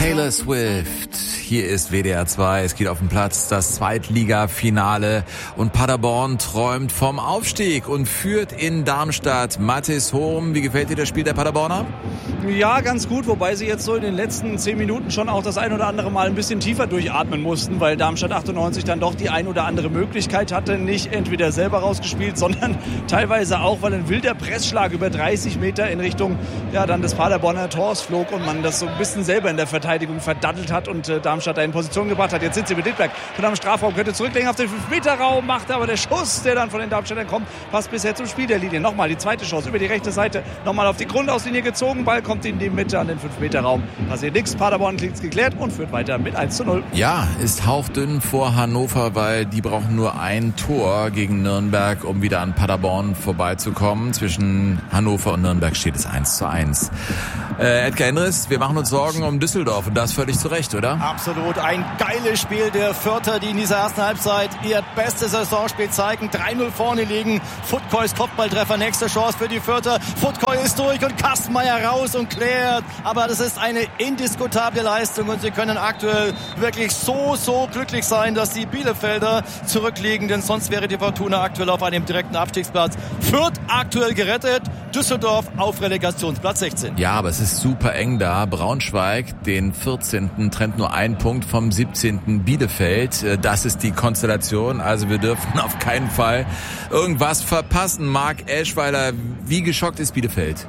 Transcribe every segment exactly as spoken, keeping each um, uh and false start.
Taylor Swift. Hier ist W D R zwei. Es geht auf den Platz, das Zweitligafinale. Und Paderborn träumt vom Aufstieg und führt in Darmstadt. Mathis Hohm, wie gefällt dir das Spiel der Paderborner? Ja, ganz gut, wobei sie jetzt so in den letzten zehn Minuten schon auch das ein oder andere Mal ein bisschen tiefer durchatmen mussten, weil Darmstadt achtundneunzig dann doch die ein oder andere Möglichkeit hatte, nicht entweder selber rausgespielt, sondern teilweise auch, weil ein wilder Pressschlag über dreißig Meter in Richtung ja dann des Paderborner Tors flog und man das so ein bisschen selber in der Verteidigung verdattelt hat und äh, Darmstadt da in Position gebracht hat. Jetzt sind sie mit Dittberg von am Strafraum, könnte zurücklegen auf den fünf Meter Raum, macht aber der Schuss, der dann von den Darmstädtern kommt, passt bisher zum Spiel der Linie. Nochmal die zweite Chance über die rechte Seite, nochmal auf die Grundauslinie gezogen, Ball kommt in die Mitte an den fünf Meter Raum. Passiert nichts, Paderborn kriegt's geklärt und führt weiter mit eins zu null. Ja, ist hauchdünn vor Hannover, weil die brauchen nur ein Tor gegen Nürnberg, um wieder an Paderborn vorbeizukommen. Zwischen Hannover und Nürnberg steht es eins zu eins. Äh, Edgar Endres, wir machen uns Sorgen um Düsseldorf und das völlig zu Recht, oder? Absolut, ein geiles Spiel der Fürther, die in dieser ersten Halbzeit ihr bestes Saisonspiel zeigen. drei null vorne liegen. Futkois Kopfballtreffer, nächste Chance für die Fürther. Futkoi ist durch und Kastenmeier raus und klärt. Aber das ist eine indiskutable Leistung und sie können aktuell wirklich so, so glücklich sein, dass die Bielefelder zurückliegen, denn sonst wäre die Fortuna aktuell auf einem direkten Abstiegsplatz. Fürth aktuell gerettet, Düsseldorf auf Relegationsplatz sechzehn. Ja, aber es ist super eng da. Braunschweig, den vierzehnten trennt nur ein Punkt vom siebzehnten Bielefeld. Das ist die Konstellation. Also wir dürfen auf keinen Fall irgendwas verpassen. Marc Eschweiler, wie geschockt ist Bielefeld?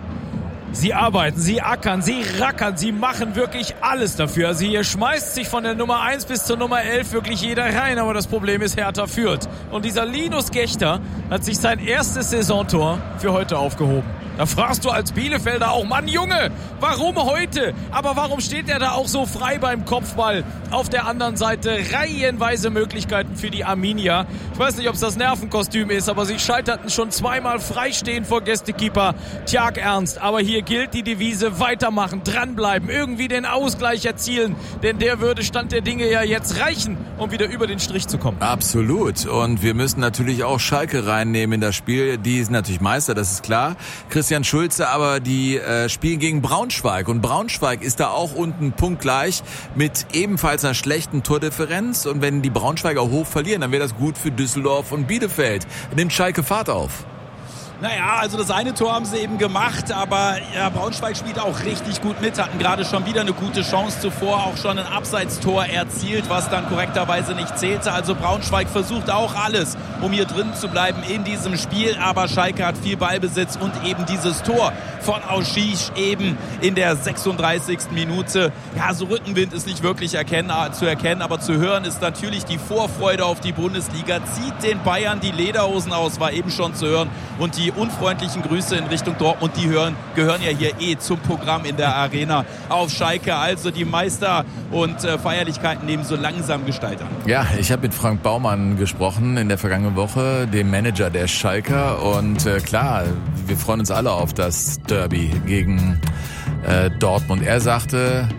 Sie arbeiten, sie ackern, sie rackern, sie machen wirklich alles dafür. Also hier schmeißt sich von der Nummer eins bis zur Nummer elf wirklich jeder rein. Aber das Problem ist, Hertha führt. Und dieser Linus Gächter hat sich sein erstes Saisontor für heute aufgehoben. Da fragst du als Bielefelder auch, Mann Junge, warum heute? Aber warum steht er da auch so frei beim Kopfball? Auf der anderen Seite reihenweise Möglichkeiten für die Arminia. Ich weiß nicht, ob es das Nervenkostüm ist, aber sie scheiterten schon zweimal freistehen vor Gästekeeper Tjark Ernst. Aber hier gilt die Devise, weitermachen, dranbleiben, irgendwie den Ausgleich erzielen. Denn der würde Stand der Dinge ja jetzt reichen, um wieder über den Strich zu kommen. Absolut. Und wir müssen natürlich auch Schalke reinnehmen in das Spiel. Die sind natürlich Meister, das ist klar. Christian Schulze, aber die äh, spielen gegen Braunschweig. Und Braunschweig ist da auch unten punktgleich mit ebenfalls einer schlechten Tordifferenz. Und wenn die Braunschweiger hoch verlieren, dann wäre das gut für Düsseldorf und Bielefeld. Nimmt Schalke Fahrt auf. Naja, also das eine Tor haben sie eben gemacht, aber ja, Braunschweig spielt auch richtig gut mit, hatten gerade schon wieder eine gute Chance zuvor, auch schon ein Abseitstor erzielt, was dann korrekterweise nicht zählte. Also Braunschweig versucht auch alles, um hier drin zu bleiben in diesem Spiel, aber Schalke hat viel Ballbesitz und eben dieses Tor von Auschich eben in der sechsunddreißigsten Minute. Ja, so Rückenwind ist nicht wirklich erkennen, zu erkennen, aber zu hören ist natürlich die Vorfreude auf die Bundesliga. Zieht den Bayern die Lederhosen aus, war eben schon zu hören, und die unfreundlichen Grüße in Richtung Dortmund, die hören, gehören ja hier eh zum Programm in der Arena auf Schalke. Also die Meister- und äh, Feierlichkeiten nehmen so langsam Gestalt an. Ja, ich habe mit Frank Baumann gesprochen in der vergangenen Woche, dem Manager der Schalker. Und äh, klar, wir freuen uns alle auf das Derby gegen äh, Dortmund. Er sagte,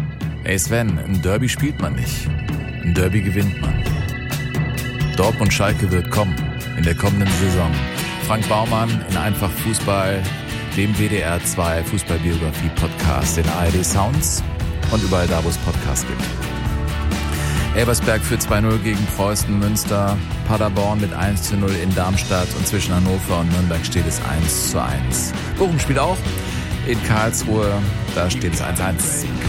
ey Sven, ein Derby spielt man nicht. Ein Derby gewinnt man. Dortmund-Schalke wird kommen in der kommenden Saison. Frank Baumann in Einfach Fußball, dem W D R zwei Fußballbiografie-Podcast, den A R D Sounds und überall da, wo es Podcasts gibt. Elversberg führt zwei null gegen Preußen Münster, Paderborn mit eins zu null in Darmstadt und zwischen Hannover und Nürnberg steht es eins zu eins. Bochum spielt auch in Karlsruhe, da steht es eins zu eins.